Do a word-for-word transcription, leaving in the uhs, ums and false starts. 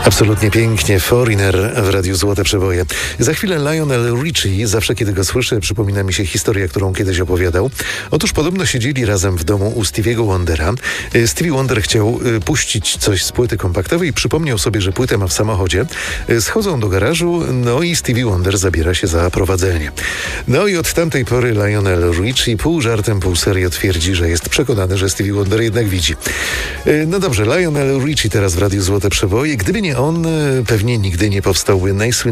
Absolutnie pięknie. Foreigner w Radiu Złote Przeboje. Za chwilę Lionel Richie. Zawsze, kiedy go słyszę, przypomina mi się historia, którą kiedyś opowiadał. Otóż podobno siedzieli razem w domu u Stevie'ego Wondera. Stevie Wonder chciał puścić coś z płyty kompaktowej i przypomniał sobie, że płytę ma w samochodzie. Schodzą do garażu, no i Stevie Wonder zabiera się za prowadzenie. No i od tamtej pory Lionel Richie pół żartem, pół serio twierdzi, że jest przekonany, że Stevie Wonder jednak widzi. No dobrze, Lionel Richie teraz w Radiu Złote Przeboje. Gdyby nie on, pewnie nigdy nie powstałby najsłynniejszy